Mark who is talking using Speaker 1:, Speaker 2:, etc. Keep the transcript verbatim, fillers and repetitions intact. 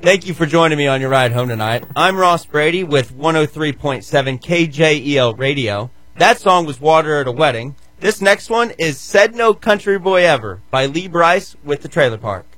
Speaker 1: Thank you for joining me on your ride home tonight. I'm Ross Brady with one oh three point seven K J E L Radio. That song was Water at a Wedding. This next one is Said No Country Boy Ever by Lee Brice with the Trailer Park.